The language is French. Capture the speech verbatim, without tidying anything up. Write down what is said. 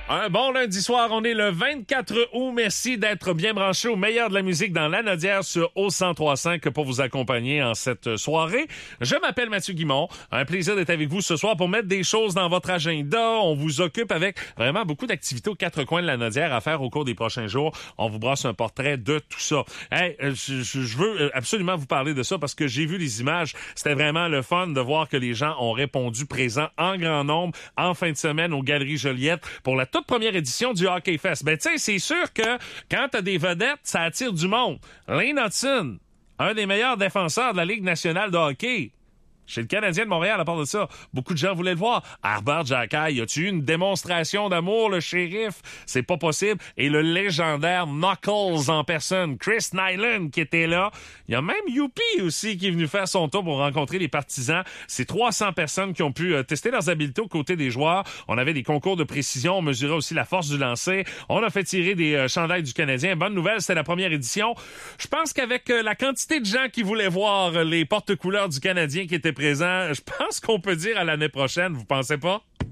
Un bon lundi soir, on est le vingt-quatre août. Merci d'être bien branché au meilleur de la musique dans l'Anaudière sur O cent trois cinq pour vous accompagner en cette soirée. Je m'appelle Mathieu Guimond. Un plaisir d'être avec vous ce soir pour mettre des choses dans votre agenda. On vous occupe avec vraiment beaucoup d'activités aux quatre coins de l'Anaudière à faire au cours des prochains jours. On vous brasse un portrait de tout ça. Hey, je, je veux absolument vous parler de ça parce que j'ai vu les images. C'était vraiment le fun de voir que les gens ont répondu présents en grand nombre en fin de semaine aux Galeries Joliette pour la toute première édition du Hockey Fest. Ben, tu sais, c'est sûr que quand t'as des vedettes, ça attire du monde. Lane Hutson, un des meilleurs défenseurs de la Ligue nationale de hockey. Chez le Canadien de Montréal, à part de ça, beaucoup de gens voulaient le voir. Herbert Jacquet, y a-tu eu une démonstration d'amour, le shérif? C'est pas possible. Et le légendaire Knuckles en personne, Chris Nyland, qui était là. Il y a même Youpi aussi qui est venu faire son tour pour rencontrer les partisans. C'est trois cents personnes qui ont pu euh, tester leurs habiletés aux côtés des joueurs. On avait des concours de précision. On mesurait aussi la force du lancer. On a fait tirer des euh, chandails du Canadien. Bonne nouvelle, c'était la première édition. Je pense qu'avec euh, la quantité de gens qui voulaient voir euh, les porte-couleurs du Canadien qui étaient présent, je pense qu'on peut dire à l'année prochaine, vous pensez pas?